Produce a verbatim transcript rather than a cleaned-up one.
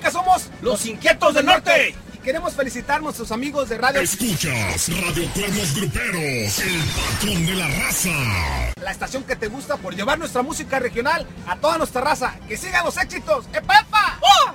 música somos Los Inquietos del Norte. Y queremos felicitar a nuestros amigos de Radio... Escuchas Radio Cuernos Gruperos, el patrón de la raza. La estación que te gusta por llevar nuestra música regional a toda nuestra raza. ¡Que sigan los éxitos! ¡Epa, epa! ¡Oh!